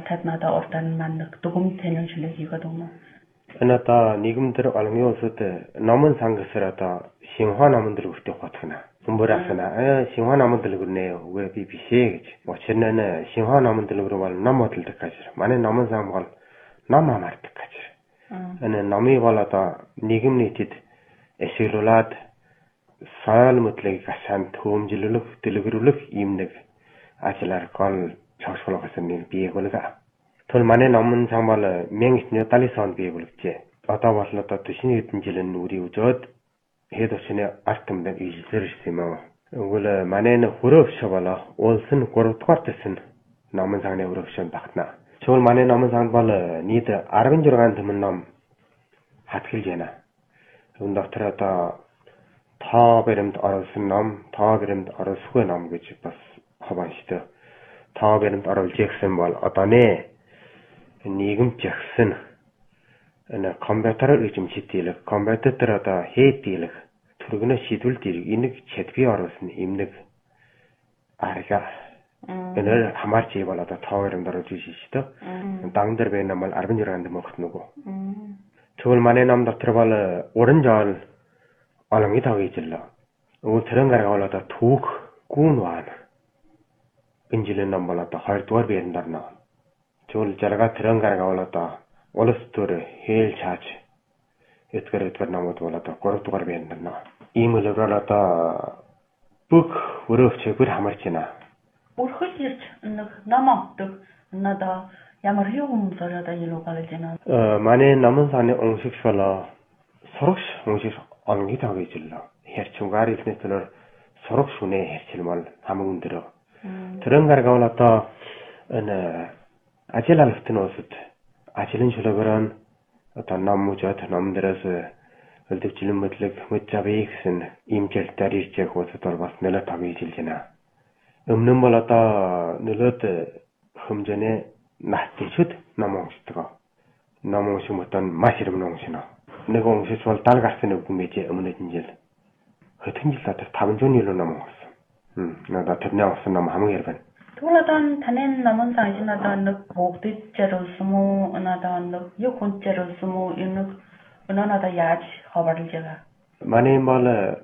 таднада ортан маннак дугум тэнэн шилэг игадумо. Анада нийгэмдэр олонгийн улсууд номон сангасаар одоо Шинхua номон дэл үртээ хотгоно. Humburasana Шинхua номон дэл үрнэ үгүй би бишээ гэж. Учир нь Шинхua номон дэл үр бол ном бодлдог гэж. Манай номон сан бол ном амардаг гэж. Номыг бол одоо нийгэм нийтэд эсвэлүүлээд соёл мэтлэг гашаан төмжлөлөх, дэлгэрүүлэх юм нэг ажлаар гол чагсуулах гэсэн нэг бий хөлга. Төл манай номон сан бол 1970 онд бий болгожээ. Одоо бол одоо төсний хэдэн жилийн нүрийн үзөөд хэд очны артмд ижлэрсэн юм аа. Өгөл манай хөрөөш болоо улсын 3 дугаар төсөн номон саны хөрөөш багтана. Чул манай номон сан бол нийт 16 төмөн ном хатгалж байна. Үүн дотор одоо тоо баримт оруулсан ном, тоо баримт оруулсгүй ном гэж бас хавааштай. Тоо баримт оруулж ирсэн бол одоо нийгэм жагсан компьютер эзэмшдэг, компьютер одоо хийдэг, түргэнэ шийдвэл дэрэг энийг чадвар оруулсан эмнэг арга. Энэ хамаарч ивэл одоо тоо баримт оруулж ирсэн шүү дээ. Дан дээр байна бол 16 мөхт нөгөө. Тэгвэл манай ном дотор бол уран жол олонгийн тав хийжлээ. Өвөл тэрэн гаргавал одоо түүх гүн байна. Энэ жилийн ном бол одоо 2 дугаар байранд орно. Тэгвэл жаргаа тэрэн гаргавал одоо улс төр хээл чааж эдгээр номууд бол одоо 3 дугаар байранд орно. Ийм үлрээр одоо бүх өрөөвч бүр хамарч байна. Өрхөл ирж нэг ном авдаг надаа ямар юм зориод аюул гарч байна. Манай номон саны уншигч болоо сурагч уншиж олонгийн тав хийжлээ. Хэрчмгаар ихнээс төлөөр сурах шүнээ хэрчилмэл хамаг өндөр. Тэрэн гаргавал одоо энэ ажил албатны улсад ажлын шүлэгээрэн одоо ном мужид ном дээрээс өлдөвчлэн мэдлэг мэд завыг гэсэн имжэлтээр ирж хөөцөд бол бас нэлээд тав хийжилж байна. Өмнө нь бол одоо нөлөөд хэмжээний нартчуд ном уншдаг. Ном унших мөтөн маш ирмэн уншина. Нэг уншиж бол 70 гарсан үг юм байж өмнөд нь жил. Хэдхэн жил одоо 500 илүү ном уншсан. Надад тэрний уншсан ном хамгийн ярь байна. Тэгвэл одоо таны номон сан надад нэг бүгдд зориулсан уу? Надад нэг юу хүн зориулсан уу? Энэ надад яаж хаварлаж байгаа? Манай бол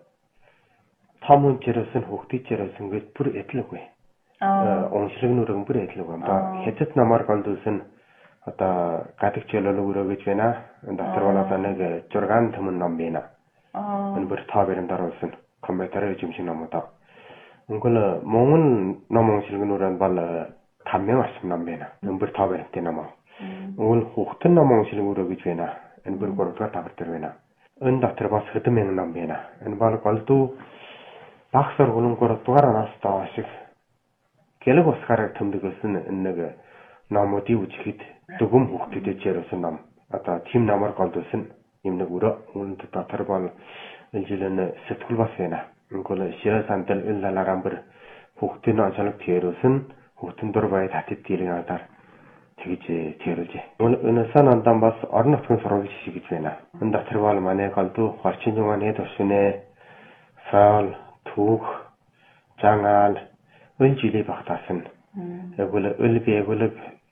том хүн зориулсан хүүхдийг зориулсан гэж бүр эдлэггүй. Уншлаг нүрэн бүр эдлэг байна. Хэдэд намаар голдуулсан одоо гадагч ялуулаг өрөө гэж байна. Дотор бол одоо нэг 6 төмөн ном байна. Энэ бүр тоо баримт оруулсан компьютер эзэмших номууд. Өнгөл Монгол ном уншлаг нүрэн бол 5,000 орчим ном байна. Энэ бүр тоо баримтын ном. Өнгөл хүүхдэн ном уншлаг өрөө гэж байна. Энэ бүр 3 дугаар тавар дээр байна. Энэ дотор бас хэдэн мянган ном байна. Энэ бол голдуу багш сургуулийн 3 дугаар оноос доош гэлэг усгаар төмдөгсөн нэг номуудыг үжихэд дүгм хүүхдэд зориулсан ном. Одоо тийм номоор голдуулсан юм нэг өрөө. Үүнд дотор бол жилийн сэтгүүл бас байна. Өнгөл ширээ сандал ил лалагамбар хүүхдийн онцлог тэрүүлсэн хүүхдэн дур бай татид дэрийн алдар тэгж тэрүүлж. Энэ санаандан бас орон нутгийн сургууль жишээ гэж байна. Энэ дотор бол манай голдуу орчин зүйн төсвөнэ фаул түүх жангаал өн жилийн багтаасан. Эгвэл өлбиэгвэл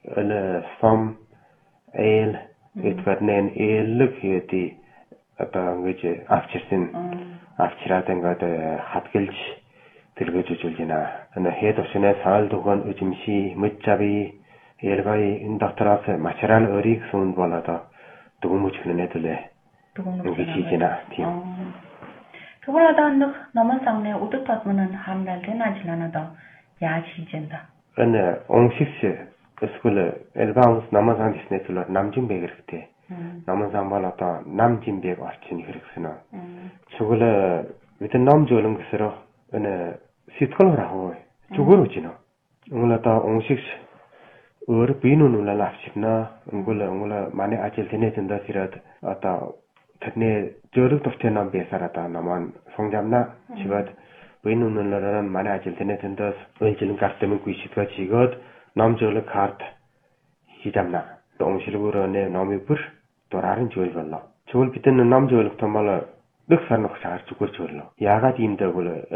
сом ээл эдгэрнэн ээлэг хийдий одоо ингэж авчираад ингээд хатгалж тэргэж үзүүлж байна. Энэ хэд өшнээ саал дуган эзэмши мэд зави элгай энэ дотроос материал өрийг сүнд болоод дүгмөж хөнөө төлөө. Ингэж хийж байна. Тийм. Тэгвэл одоо нэг номон сангны өдөр тутмын хамгааллын ажиллагаанаа яаж хийж байна? Энэ уншигч эсвэл элбаус номон сан дэснээ төлөөр намжин бэ хэрэгтэй. Номон сан бол одоо намжин бэг орчин хэрэгсэн. Тэгвэл бид ном зөөлөн гэсээр энэ сэтгэл рахуу зүгээр үж гинэ. Өнгөл одоо уншигч өөр бие нүнүүлэл авчирна. Өнгөл манай ажил тэнэ тэндээс ирээд одоо тэрний зөөлөг дуртай ном байсаар одоо номон сонжамна чигээд бие нүнүүлэлээр манай ажил тэнэ тэндээс үйлчлэн картамыг шийдгээд чигээд ном зөөлөг карт хийдэмна. Уншилгөөрөө номыг бүр дураарн зөөл боллоо. Тэгвэл бид энэ ном зөөлөг том бол нэг сар нөх шаар зүгээр зөөлнө. Яагаад ийм дэг вэ? Энэ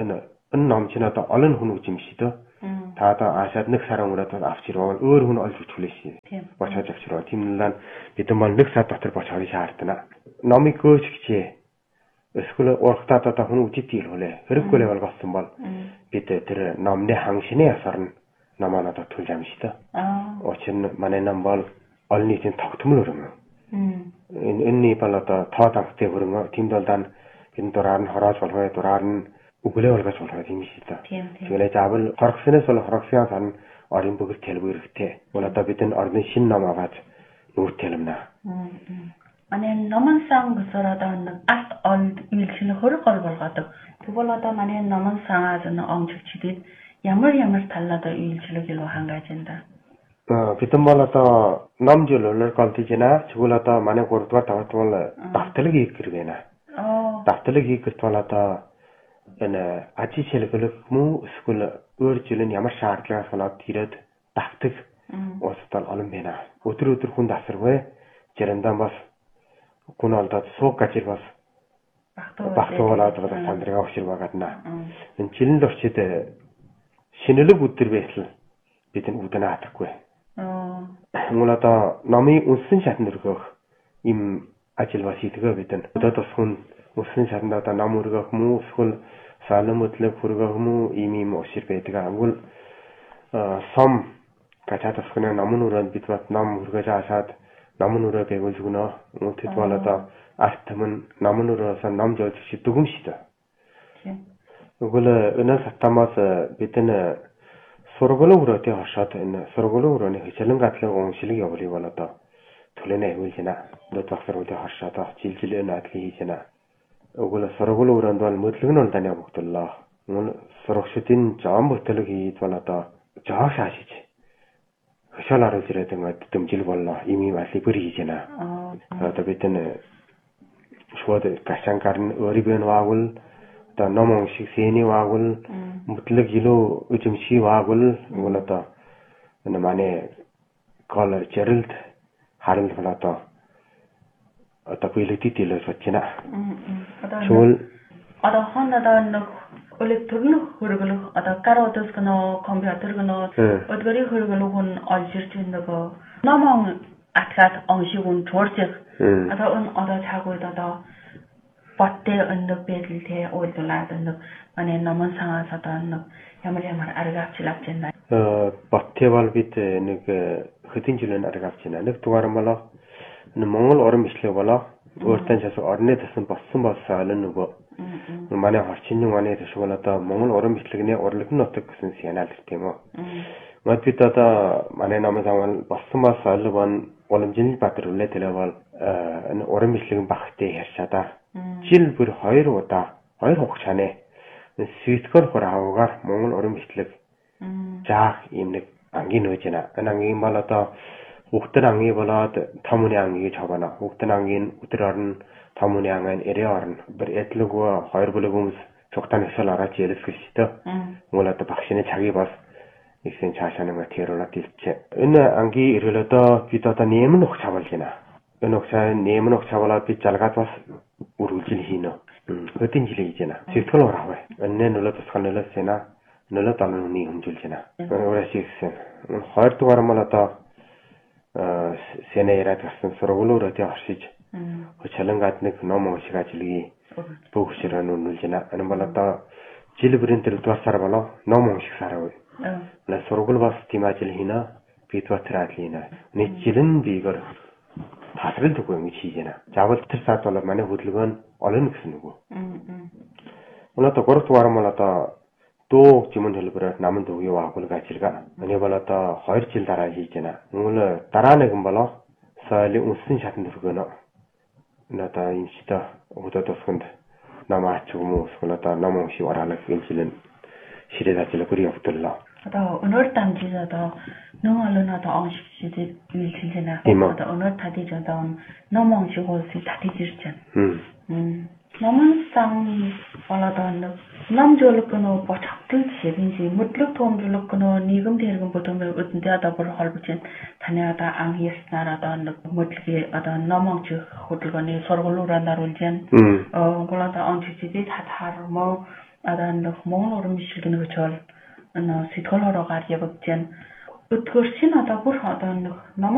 энэ ном чинь одоо олон хүн үж юм шиг дөө. Та одоо аашаад нэг сарын өмнө авч ирвэл өөр хүн олж өчглөөш. Бочоод авч ирвэл тийм нэлээд бид маань нэг сар дотор бочоод шаардана. Номыг гөөж гिचээ. Эсвэл урагтаад одоо хүн үжид ийлүүлээ. Хэрэггүй л болсон бол бид тэр номны хангшны ясаар нь намаа надад төлж юм шиг дөө. Учир нь манай ном бол олон нийтийн тогтмол өрөмөө. Энэний бол одоо тоод амттай хөрөнгө тийм бол дан энэ дураар нь хороож болгоо дураар нь үглээ болгож болгоо тийм шүү дээ. Тэгэлээ заавал хорогснээс бол хорогсын сан орын бүгд тэлбэр хэрэгтэй. Бол одоо бид энэ орны шинэ ном аваад нүүр тэлэмнэ. Манай номон сан гэсээр одоо нэг алт онд үйлчлэх хөрөг гол болгодог. Тэгвэл одоо манай номон санаас нэг онцгчдэд ямар талаа одоо үйлчлэх илүү хангаж байна. Бидэн бол одоо ном жуулаар голдож байна. Тэгвэл одоо манай 3 дугаар тавт бол давталыг хийх гэр байна. Давталыг хийх гэрт бол одоо энэ ажил шилгэлэх мөн эсвэл өөр жилийн ямар шаардлагаас болоод ирээд давтаг уустал олон байна. Өдөр хүн дасаргүй жирэндээ бас хүн олдоод сууг гажил бас багтуулаад байгаа сандрыг авчир байгаадна. Энэ жилийн орчид шинэлэг өдөр байтал бид энэ үдэнэ хатахгүй. Мөн одоо номын үнсэн шатнд өргөх им ажил бас хийдгээ бид энэ. Одоо бас хүн үнсэн шатнд одоо ном өргөх мөн эсвэл салам өдлөг хүргэх мөн им ушир байдаг. Ангул сом гачаад асхны номын өрөөнд бид бат ном өргөж хаашаад номын өрөө байгуулж өгнө. Үнэтэд бол одоо артмын номын өрөөс ном жуулж шидэгүм шидэ. Өгөл өнөөс хатамаас бид энэ сургуулийн өрөөтэй хашаад энэ сургуулийн өрөөний хичээлэн гатлын уншилэг явуулыг бол одоо төлөөнө явуулж байна. Одоо төгсрүүлээ харшаад жилжилээ наадлыг хийж байна. Өгөл сургуулийн өрөөнд бол мөдлөг нь улдааны явагдууллаа. Мөн сурагчдын жаам бүтэлэг хийж бол одоо жоо шаашиж хөшөөл оруулж ирээд ингээд дэмжил боллоо. Ийм алийг бүр хийж байна. Одоо бид энэ шууд гашангаар нь өөрийгөө ваагвал одоо ном унших сэний ваагвал мөдлөг илүү үжимшиг ваагвал мөн одоо энэ манай колор Жеральд харин бол одоо билэгдэд илээс очина. Шүүл одоо хон одоо нэг электроник хөргөлөх одоо каротос гэнэ компьютер гэнэ өдгөрийн хөргөлөх нь олж ирж байгаа номон атгаад оншиг нь туурчих одоо энэ одоо цаагууд одоо баттэй өнөг бэлтэй уулзлаад нэг манай номон сангаас одоо нэг ямар аргавчлаач байна. Баттэй бол бид нэг хэдэн жилийн аргавч байна. Нэг дугаар нь болоо Монгол уран бичлэг болоо өөртөө чаас орны тасан болсон олон нөгөө манай хорчны манай төшгөл одоо Монгол уран бичлэгний урлаг нутаг гэсэн сянаал тийм үү. Мод бид одоо манай номон сан болсон олон уламжлал баатар үлээтэй бол энэ уран бичлэгэн багтээ ярьшаадаа жил бүр 2 удаа 2 хугацааны сүйтгэр хор аваагаар Монгол уран бичлэг жаах юм нэг ангийн нөөж байна. Энэ ангийн бол одоо хүүхдэр ангийн болоод том хүний ангийн гэж хавана. Хүүхдэр ангийн өдөр орно, том хүний ангийн эрээ орно. Бэр эдлэг 2 бүлэг хүмүүс цугтааны өсөл ороод ялэсгэж штэ. Мөн одоо багшны цагийг бас ихсэн цаашаа нэг тэрүүлээд илчээ. Энэ ангийн ирэлөдөө бид одоо нэмэн өгч авалж байна. Энэ өгчаа нэмэн өгч авалаад бид жалгаад бас үргэлжил хийнэ. Өдөн жил хийж байна. Сэтгэл урав. Энэ нөлөө тусгай нөлөөс байна. Нөлөө данны хэмжүүлж байна. Өөрөөс ихсэн. 2 дугаар мал одоо сэнээрээд гасан сургуулиураа оршиж хөчөлөнгад нэг ном уншиг ажиллагийг бүгшрээ нүнүүлж байна. Энэ бол одоо жил бүрийн 4 дугаар сар болоо ном унших сар үе. Энэ сургууль бас тийм ажил хийнэ. Бид батраа хийнэ. Нэг жилэн бигээр хасрал төгөө ингэж хийж байна. Заавал тэр сард бол манай хөдөлгөөн нь олно гэсэн үг. Өнөөдөр 3 дугаар мал одоо дуу жимэн хэлбэрээр намын дуугийн ваагуулг ажиллагаа. Миний бол одоо 2 жил дараа хийж байна. Мөн дараа нэгэн болоо соёлын үнсэн шатанд өргөнө. Энэ одоо энэ ч та өдөө тусганд намаач юм уу эсвэл одоо ном уншиг оруулах энэ жилийн ширээд ажиллаа бүр явууллаа. Одоо өнөр дамжиж одоо ном олон одоо оншигчдад үйлчлэж байна. Одоо өнөр татиж одоо ном уншиг уулзыг татиж ирж байна. Номон сан болоод ном жуулах гэнэ бочхтын жишээ мэдлэг томжлох гэнэ нийгэм тэргэн бүтээн өдөнтэй одоо бүр холбож байна. Таны одоо анх яснаар одоо мэдлэгээ одоо ном унших хөдөлгөөний сургуулиураа наруулж байна. Гол одоо онцгчдад хатаар мөн адаан Монгол уран бишилдэг нэг чөл сэтгэл хороогаар явагдаж байна. Өдгөр шинэ одоо бүр одоо ном